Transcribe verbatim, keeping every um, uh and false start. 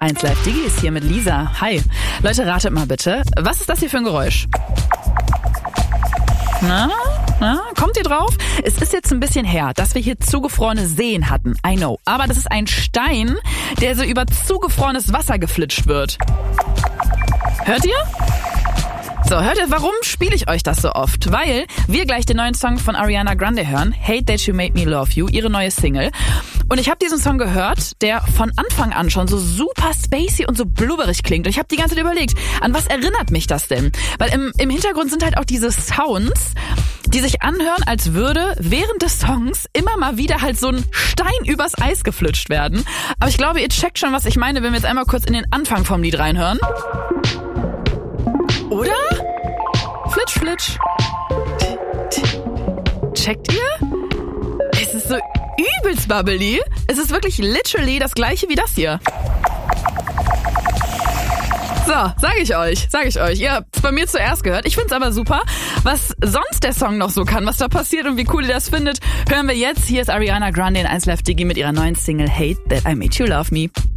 eins Live Digi ist hier mit Lisa. Hi. Leute, ratet mal bitte. Was ist das hier für ein Geräusch? Na? Na? Kommt ihr drauf? Es ist jetzt ein bisschen her, dass wir hier zugefrorene Seen hatten. I know. Aber das ist ein Stein, der so über zugefrorenes Wasser geflitscht wird. Hört ihr? So, hört ihr, warum spiele ich euch das so oft? Weil wir gleich den neuen Song von Ariana Grande hören, Hate That You Made Me Love You, ihre neue Single. Und ich habe diesen Song gehört, der von Anfang an schon so super spacey und so blubberig klingt. Und ich habe die ganze Zeit überlegt, an was erinnert mich das denn? Weil im, im Hintergrund sind halt auch diese Sounds, die sich anhören, als würde während des Songs immer mal wieder halt so ein Stein übers Eis geflitscht werden. Aber ich glaube, ihr checkt schon, was ich meine, wenn wir jetzt einmal kurz in den Anfang vom Lied reinhören. Oder? Flitsch, flitsch. Checkt ihr? Es ist so übelst bubbly. Es ist wirklich literally das gleiche wie das hier. So, sag ich euch, sag ich euch. Ihr habt's bei mir zuerst gehört. Ich find's aber super. Was sonst der Song noch so kann, was da passiert und wie cool ihr das findet, hören wir jetzt. Hier ist Ariana Grande in eins Live Digi mit ihrer neuen Single Hate That I Made You Love Me.